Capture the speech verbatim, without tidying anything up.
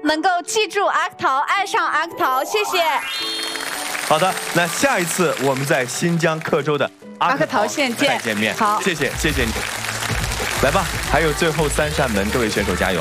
能够记住阿克陶，爱上阿克陶，谢谢。 好的，那下一次我们在新疆克州的阿克陶县再见面。 好， 谢谢，谢谢你。来吧，还有最后三扇门，各位选手加油。